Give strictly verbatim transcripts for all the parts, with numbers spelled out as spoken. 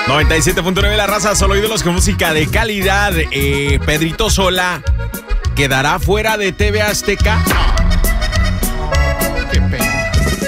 noventa y siete punto nueve La Raza, solo ídolos con música de calidad. Eh, Pedrito Sola quedará fuera de T V Azteca. Qué pena.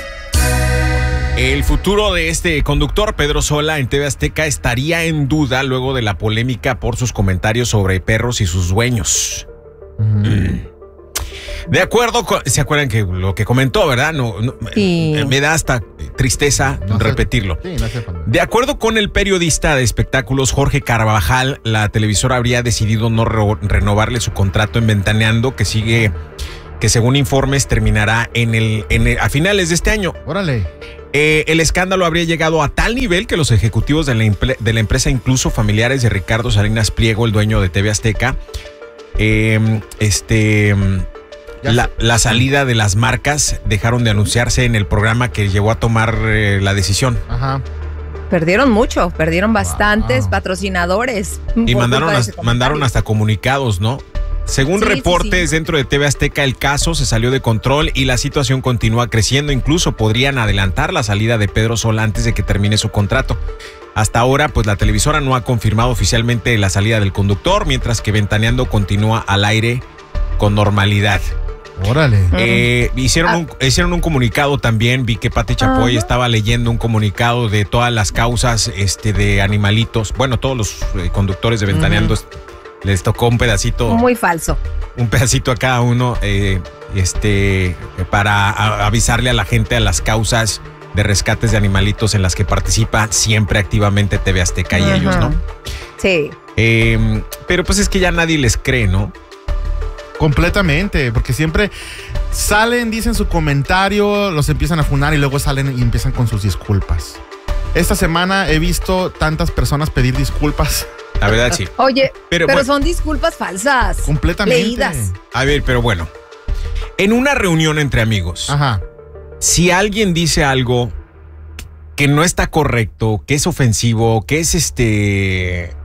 El futuro de este conductor, Pedro Sola, en T V Azteca estaría en duda luego de la polémica por sus comentarios sobre perros y sus dueños. Mm. Mm. De acuerdo con, ¿se acuerdan que lo que comentó, verdad? No, no sí. me, me da hasta tristeza no repetirlo. Sé, sí, no sé de acuerdo con el periodista de espectáculos Jorge Carvajal, la televisora habría decidido no re renovarle su contrato en Ventaneando, que sigue, que según informes terminará en el, en el, a finales de este año. Órale. Eh, el escándalo habría llegado a tal nivel que los ejecutivos de la, de la empresa, incluso familiares de Ricardo Salinas Pliego, el dueño de T V Azteca, eh, este... La, la salida de las marcas dejaron de anunciarse en el programa que llegó a tomar eh, la decisión. Ajá. Perdieron mucho, perdieron bastantes wow. patrocinadores. Y mandaron, as, mandaron hasta comunicados, ¿no? Según sí, reportes sí, sí. dentro de T V Azteca, el caso se salió de control y la situación continúa creciendo. Incluso podrían adelantar la salida de Pedro Sola antes de que termine su contrato. Hasta ahora, pues la televisora no ha confirmado oficialmente la salida del conductor, mientras que Ventaneando continúa al aire con normalidad. Órale. Eh, hicieron, ah. un, hicieron un comunicado también. Vi que Pati Chapoy uh-huh. estaba leyendo un comunicado de todas las causas este, de animalitos. Bueno, todos los eh, conductores de Ventaneando uh-huh. les tocó un pedacito. Muy falso. Un pedacito a cada uno eh, este, para a, avisarle a la gente a las causas de rescates de animalitos en las que participa siempre activamente T V Azteca uh-huh. y ellos, ¿no? Sí. Eh, pero pues es que ya nadie les cree, ¿no? Completamente, porque siempre salen, dicen su comentario, los empiezan a funar y luego salen y empiezan con sus disculpas. Esta semana he visto tantas personas pedir disculpas. La verdad, sí. Oye, pero, pero bueno, son disculpas falsas. Completamente. Leídas. A ver, pero bueno, en una reunión entre amigos, Ajá. si alguien dice algo que no está correcto, que es ofensivo, que es este...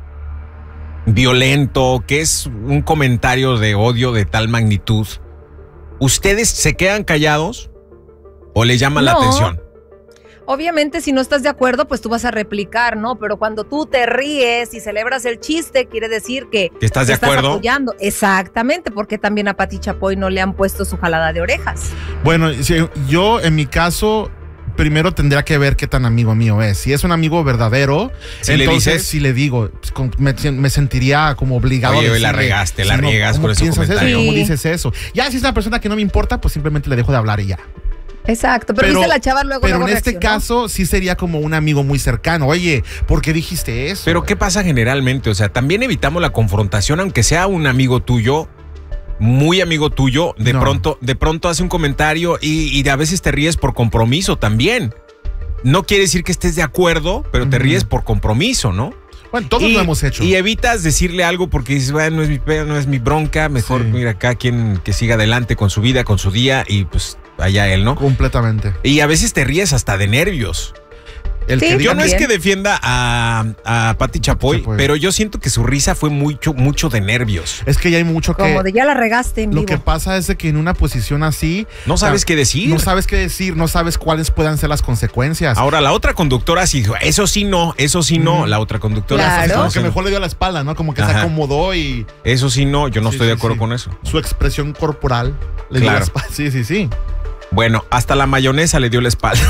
violento, que es un comentario de odio de tal magnitud, ¿ustedes se quedan callados o le llaman no. la atención? Obviamente, si no estás de acuerdo, pues tú vas a replicar, ¿no? Pero cuando tú te ríes y celebras el chiste, quiere decir que, ¿Que estás de estás acuerdo? apoyando. Exactamente, porque también a Pati Chapoy no le han puesto su jalada de orejas. Bueno, yo en mi caso... primero tendría que ver qué tan amigo mío es. Si es un amigo verdadero, si entonces le dices, si le digo, me, me sentiría como obligado Oye, a decirle, la regaste, si la no, riegas por ese comentario. Eso? ¿Cómo dices eso? Ya si es una persona que no me importa, pues simplemente le dejo de hablar y ya. Exacto, pero, pero dice la chava luego. Pero luego en este caso sí sería como un amigo muy cercano. Oye, ¿por qué dijiste eso? Pero ¿qué pasa generalmente? O sea, también evitamos la confrontación, aunque sea un amigo tuyo, muy amigo tuyo, de no. pronto, de pronto hace un comentario y, y a veces te ríes por compromiso también. No quiere decir que estés de acuerdo, pero te uh-huh. ríes por compromiso, ¿no? Bueno, todos y, lo hemos hecho. Y evitas decirle algo porque dices, bueno, no es mi pedo, no es mi bronca, mejor sí. mira acá quien que siga adelante con su vida, con su día y pues allá él, ¿no? Completamente. Y a veces te ríes hasta de nervios. El sí, que yo no es que defienda a, a Pati Chapoy, Chapoy, pero yo siento que su risa fue mucho, mucho de nervios. Es que ya hay mucho que... Como de ya la regaste en Lo vivo. que pasa es de que en una posición así... No sabes o sea, qué decir. No sabes qué decir, no sabes cuáles puedan ser las consecuencias. Ahora, la otra conductora sí dijo, eso sí no, eso sí no. Mm. La otra conductora... Claro. Como que mejor le dio la espalda, ¿no? Como que Ajá. se acomodó y... Eso sí no, yo no sí, estoy sí, de acuerdo sí. con eso. Su expresión corporal le claro. dio la espalda. Sí, sí, sí. Bueno, hasta la mayonesa le dio la espalda.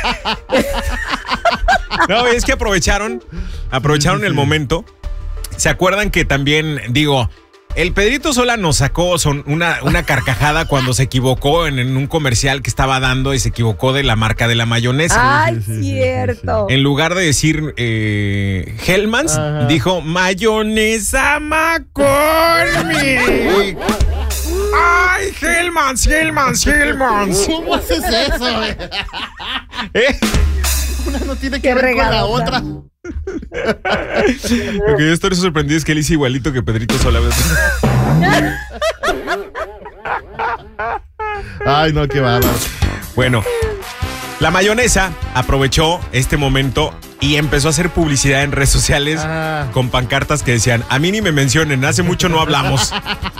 No, es que aprovecharon, aprovecharon sí, sí, el sí. momento. ¿Se acuerdan que también, digo, el Pedrito Sola nos sacó son una, una carcajada cuando se equivocó en, en un comercial que estaba dando y se equivocó de la marca de la mayonesa? ¡Ay, sí, sí, cierto! Sí, sí. En lugar de decir eh, Hellmann's, Ajá. dijo mayonesa McCormick. ¡Ay, Hellmann's, Hellmann's, Hellmann's! ¿Cómo haces eso, güey? ¿Eh? Una no tiene que ver con la otra. Lo que yo estoy sorprendido es que él hizo igualito que Pedrito Sola. Ay, no, qué bárbaro. Bueno, la mayonesa aprovechó este momento y empezó a hacer publicidad en redes sociales ah. con pancartas que decían, a mí ni me mencionen, hace mucho no hablamos.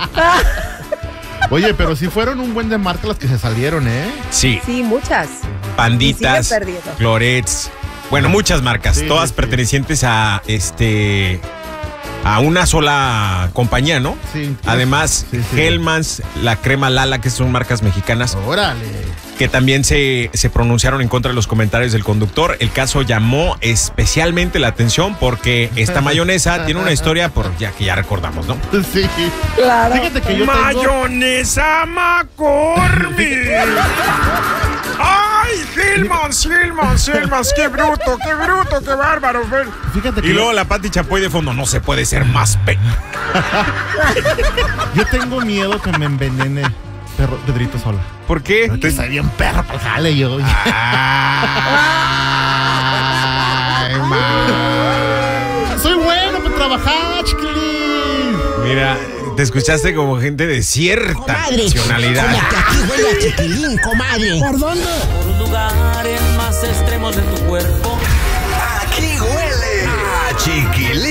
Oye, pero sí fueron un buen de marcas las que se salieron, ¿eh? Sí. Sí, muchas. Panditas, Clorets, Bueno, muchas marcas, Sí, todas sí, sí. pertenecientes a este a una sola compañía, ¿no? Sí. Además, Sí, sí. Hellmann's, la crema Lala, que son marcas mexicanas, Órale. que también se, se pronunciaron en contra de los comentarios del conductor. El caso llamó especialmente la atención porque esta mayonesa tiene una historia por ya que ya recordamos, ¿no? Sí. Claro. Fíjate que yo tengo... ¡Mayonesa McCormick! ¡Ay, Hellmann's, Hellmann's, Hellmann's! ¡Qué bruto, qué bruto, qué bárbaro! Fer! Fíjate que Y yo- luego la Pati Chapoy de fondo, no se puede ser más pe... Yo tengo miedo que me envenene perro, Pedrito Sola. ¿Por qué? Que soy bien perro para el jale yo. Ay, man. Soy bueno para trabajar, chiquilín. Mira, te escuchaste como gente de cierta Comadre, nacionalidad. como que aquí huele a chiquilín, comadre. ¿Por dónde? Por lugares más extremos de tu cuerpo. Aquí huele a chiquilín.